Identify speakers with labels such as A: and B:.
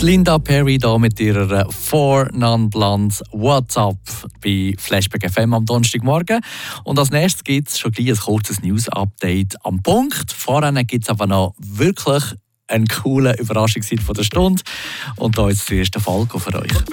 A: Linda Perry da mit ihrer Four Non Blondes What's Up bei Flashback FM am Donnerstagmorgen. Und als nächstes gibt es schon gleich ein kurzes News-Update am Punkt. Vorher gibt es aber noch wirklich einen coolen Überraschungshit von der Stunde. Und da ist zuerst der Falco für euch.